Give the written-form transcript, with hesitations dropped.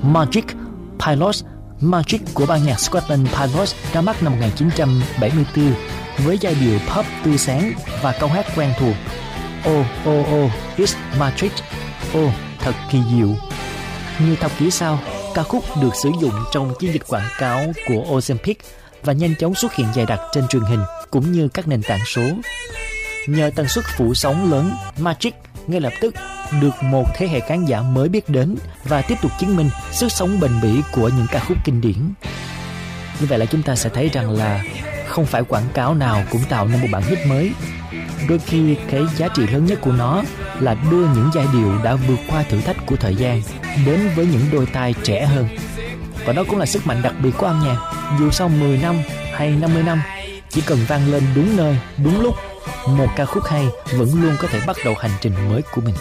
Magic Pilots. Magic của ban nhạc Scotland Pilots ra mắt năm 1974 với giai điệu pop tươi sáng và câu hát quen thuộc Oh, oh, oh, it's magic. Oh, thật kỳ diệu. Nhiều thập kỷ sau, ca khúc được sử dụng trong chiến dịch quảng cáo của Ozempic và nhanh chóng xuất hiện dày đặc trên truyền hình cũng như các nền tảng số. Nhờ tần suất phủ sóng lớn, Magic ngay lập tức được một thế hệ khán giả mới biết đến và tiếp tục chứng minh sức sống bền bỉ của những ca khúc kinh điển. Như vậy là chúng ta sẽ thấy rằng là không phải quảng cáo nào cũng tạo nên một bản hit mới. Đôi khi cái giá trị lớn nhất của nó là đưa những giai điệu đã vượt qua thử thách của thời gian đến với những đôi tai trẻ hơn. Và đó cũng là sức mạnh đặc biệt của âm nhạc. Dù sau 10 năm hay 50 năm, chỉ cần vang lên đúng nơi, đúng lúc, một ca khúc hay vẫn luôn có thể bắt đầu hành trình mới của mình.